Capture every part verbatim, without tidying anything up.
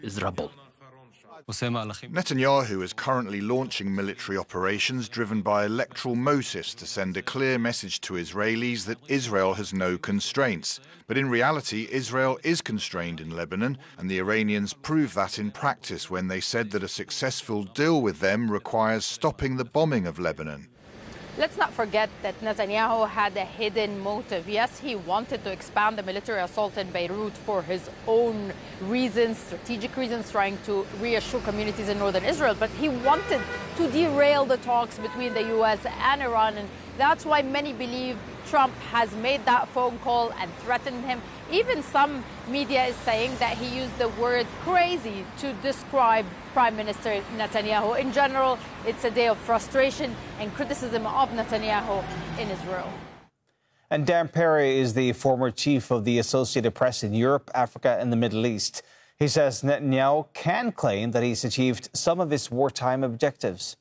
Israel. Netanyahu is currently launching military operations driven by electoral motives to send a clear message to Israelis that Israel has no constraints. But in reality, Israel is constrained in Lebanon, and the Iranians prove that in practice when they said that a successful deal with them requires stopping the bombing of Lebanon. Let's not forget that Netanyahu had a hidden motive. Yes, he wanted to expand the military assault in Beirut for his own reasons, strategic reasons, trying to reassure communities in northern Israel, but he wanted to derail the talks between the U S and Iran, and that's why many believe Trump has made that phone call and threatened him. Even some media is saying that he used the word crazy to describe Prime Minister Netanyahu. In general, it's a day of frustration and criticism of Netanyahu in Israel. And Dan Perry is the former chief of the Associated Press in Europe, Africa, and the Middle East. He says Netanyahu can claim that he's achieved some of his wartime objectives.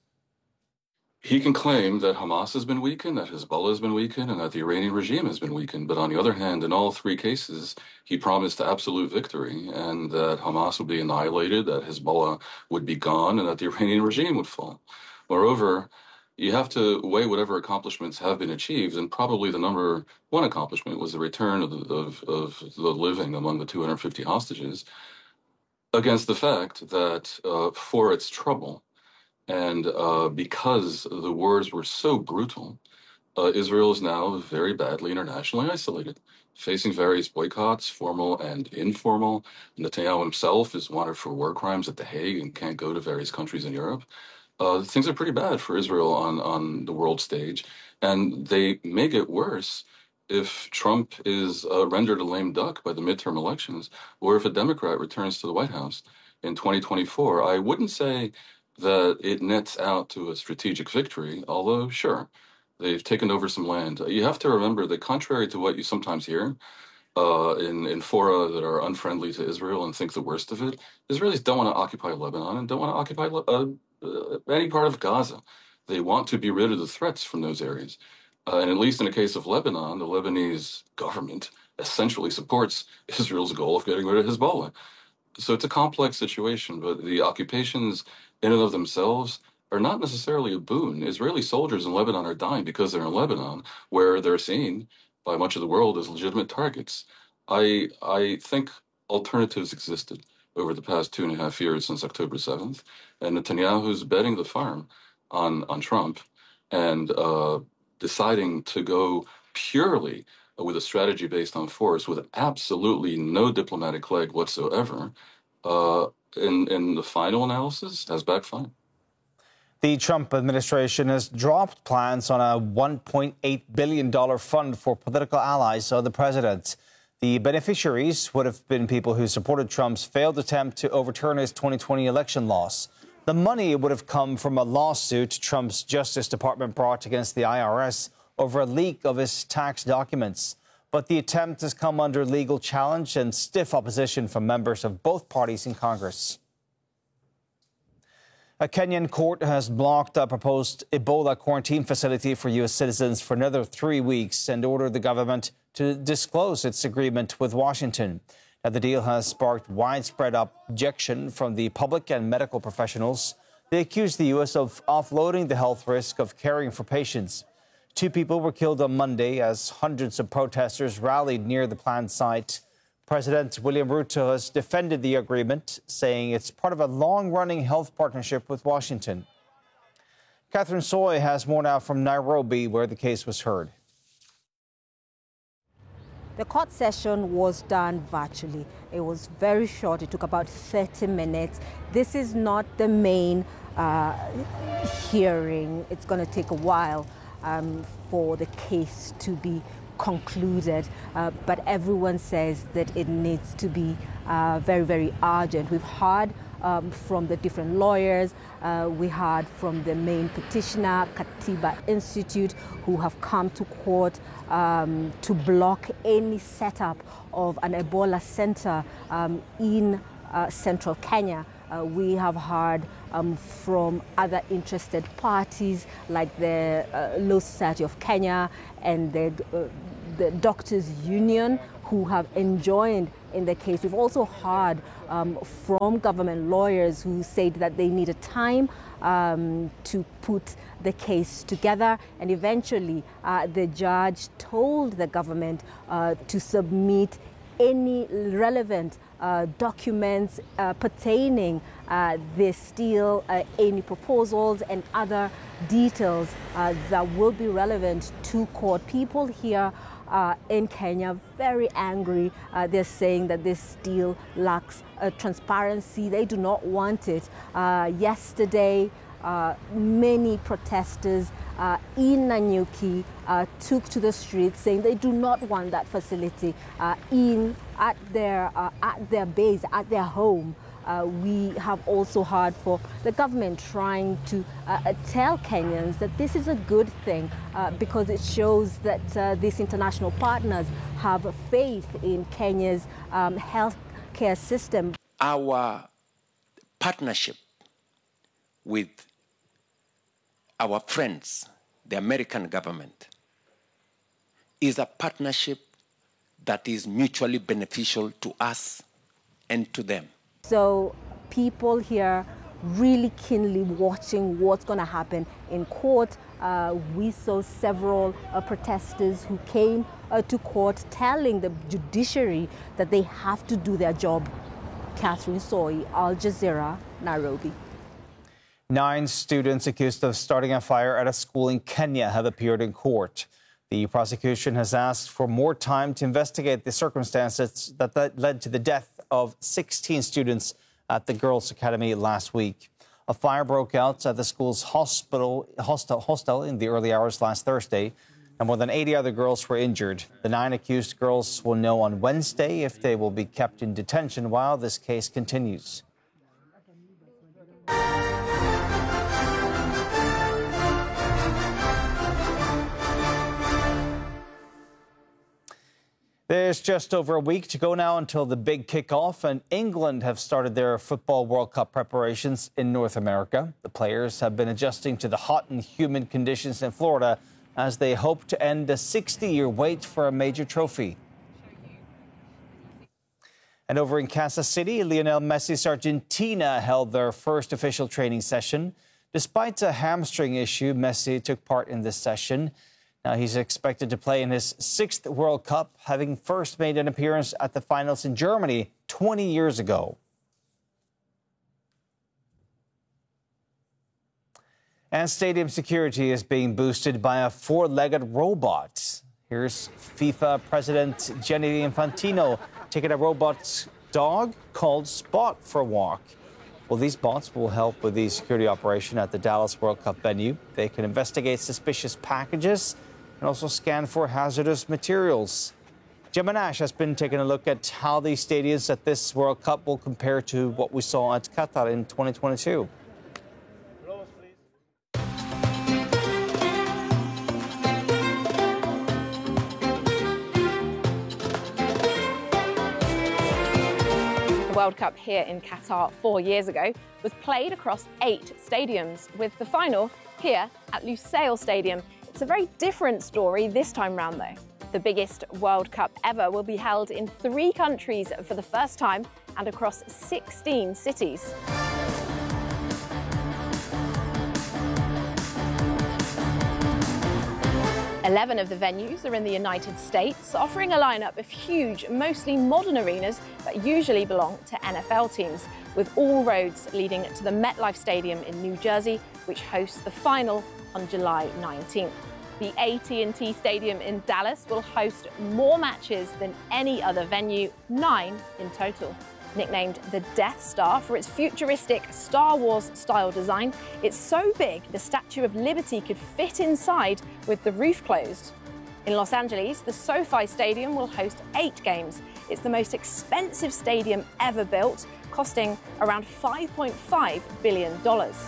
He can claim that Hamas has been weakened, that Hezbollah has been weakened, and that the Iranian regime has been weakened. But on the other hand, in all three cases, he promised absolute victory and that Hamas would be annihilated, that Hezbollah would be gone, and that the Iranian regime would fall. Moreover, you have to weigh whatever accomplishments have been achieved, and probably the number one accomplishment was the return of the, of, of the living among the two hundred fifty hostages, against the fact that uh, for its trouble, and uh, because the wars were so brutal, uh, Israel is now very badly internationally isolated, facing various boycotts, formal and informal. Netanyahu himself is wanted for war crimes at The Hague and can't go to various countries in Europe. Uh, things are pretty bad for Israel on, on the world stage, and they may get worse if Trump is uh, rendered a lame duck by the midterm elections, or if a Democrat returns to the White House in twenty twenty-four. I wouldn't say that it nets out to a strategic victory, although, sure, they've taken over some land. You have to remember that contrary to what you sometimes hear uh, in, in fora that are unfriendly to Israel and think the worst of it, Israelis don't want to occupy Lebanon and don't want to occupy uh, uh, any part of Gaza. They want to be rid of the threats from those areas. Uh, and at least in the case of Lebanon, the Lebanese government essentially supports Israel's goal of getting rid of Hezbollah. So it's a complex situation, but the occupations in and of themselves are not necessarily a boon. Israeli soldiers in Lebanon are dying because they're in Lebanon, where they're seen by much of the world as legitimate targets. I I think alternatives existed over the past two and a half years since October seventh, and Netanyahu's betting the farm on, on Trump and uh, deciding to go purely with a strategy based on force with absolutely no diplomatic leg whatsoever, uh, in, in the final analysis, has backfired. The Trump administration has dropped plans on a one point eight billion dollars fund for political allies of the president. The beneficiaries would have been people who supported Trump's failed attempt to overturn his twenty twenty election loss. The money would have come from a lawsuit Trump's Justice Department brought against the I R S over a leak of his tax documents. But the attempt has come under legal challenge and stiff opposition from members of both parties in Congress. A Kenyan court has blocked a proposed Ebola quarantine facility for U S citizens for another three weeks and ordered the government to disclose its agreement with Washington. Now, the deal has sparked widespread objection from the public and medical professionals. They accuse the U S of offloading the health risk of caring for patients. Two people were killed on Monday as hundreds of protesters rallied near the planned site. President William Ruto has defended the agreement, saying it's part of a long-running health partnership with Washington. Catherine Soy has more now from Nairobi, where the case was heard. The court session was done virtually. It was very short. It took about thirty minutes. This is not the main uh, hearing. It's going to take a while um, for the case to be concluded, uh, but everyone says that it needs to be uh, very, very urgent. We've heard um, from the different lawyers, uh, we heard from the main petitioner, Katiba Institute, who have come to court um, to block any setup of an Ebola center um, in uh, central Kenya. Uh, we have heard um, from other interested parties like the uh, Law Society of Kenya and the, uh, the Doctors Union, who have enjoined in the case. We've also heard um, from government lawyers who said that they needed time um, to put the case together, and eventually uh, the judge told the government uh, to submit any relevant uh, documents uh, pertaining uh, this deal, uh, any proposals and other details uh, that will be relevant to court. People here uh, in Kenya very angry. Uh, they're saying that this deal lacks uh, transparency. They do not want it. Uh, yesterday, Uh, many protesters uh, in Nanyuki uh, took to the streets saying they do not want that facility uh, in at their uh, at their base, at their home. Uh, we have also heard for the government trying to uh, tell Kenyans that this is a good thing uh, because it shows that uh, these international partners have faith in Kenya's um, health care system. Our partnership with our friends, the American government, is a partnership that is mutually beneficial to us and to them. So people here really keenly watching what's going to happen in court. Uh, we saw several uh, protesters who came uh, to court telling the judiciary that they have to do their job. Catherine Soy, Al Jazeera, Nairobi. Nine students accused of starting a fire at a school in Kenya have appeared in court. The prosecution has asked for more time to investigate the circumstances that, that led to the death of sixteen students at the Girls' Academy last week. A fire broke out at the school's hospital, hostel, hostel in the early hours last Thursday, and more than eighty other girls were injured. The nine accused girls will know on Wednesday if they will be kept in detention while this case continues. There's just over a week to go now until the big kickoff, and England have started their Football World Cup preparations in North America. The players have been adjusting to the hot and humid conditions in Florida as they hope to end a sixty-year wait for a major trophy. And over in Kansas City, Lionel Messi's Argentina held their first official training session. Despite a hamstring issue, Messi took part in this session. Now, he's expected to play in his sixth World Cup, having first made an appearance at the finals in Germany twenty years ago. And stadium security is being boosted by a four-legged robot. Here's FIFA President Gianni Infantino taking a robot dog called Spot for a walk. Well, these bots will help with the security operation at the Dallas World Cup venue. They can investigate suspicious packages and also scan for hazardous materials. Gemma Nash has been taking a look at how these stadiums at this World Cup will compare to what we saw at Qatar in twenty twenty-two. The World Cup here in Qatar four years ago was played across eight stadiums, with the final here at Lusail Stadium. It's a very different story this time round, though. The biggest World Cup ever will be held in three countries for the first time and across sixteen cities. Eleven of the venues are in the United States, offering a lineup of huge, mostly modern arenas that usually belong to N F L teams, with all roads leading to the MetLife Stadium in New Jersey, which hosts the final on July nineteenth. The A T and T Stadium in Dallas will host more matches than any other venue, nine in total. Nicknamed the Death Star for its futuristic Star Wars-style design, it's so big the Statue of Liberty could fit inside with the roof closed. In Los Angeles, the SoFi Stadium will host eight games. It's the most expensive stadium ever built, costing around five point five billion dollars.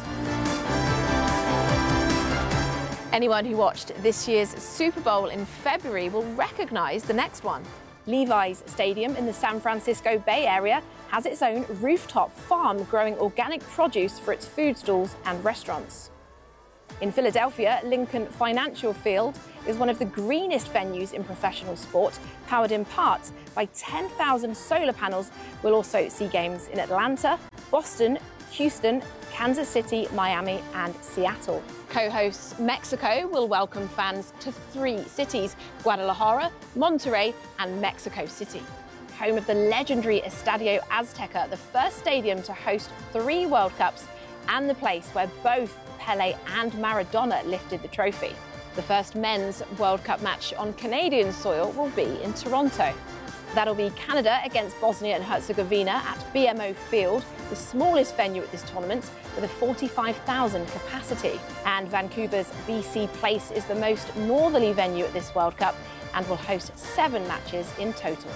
Anyone who watched this year's Super Bowl in February will recognize the next one. Levi's Stadium in the San Francisco Bay Area has its own rooftop farm growing organic produce for its food stalls and restaurants. In Philadelphia, Lincoln Financial Field is one of the greenest venues in professional sport, powered in part by ten thousand solar panels. We'll also see games in Atlanta, Boston, Houston, Kansas City, Miami and Seattle. Co-hosts Mexico will welcome fans to three cities: Guadalajara, Monterrey and Mexico City. Home of the legendary Estadio Azteca, the first stadium to host three World Cups and the place where both Pelé and Maradona lifted the trophy. The first men's World Cup match on Canadian soil will be in Toronto. That'll be Canada against Bosnia and Herzegovina at B M O Field, the smallest venue at this tournament with a forty-five thousand capacity. And Vancouver's B C Place is the most northerly venue at this World Cup and will host seven matches in total.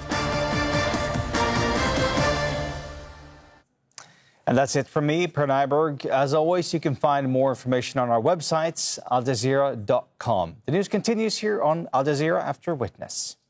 And that's it from me, Per Nyberg. As always, you can find more information on our websites, al jazeera dot com. The news continues here on Al Jazeera after Witness.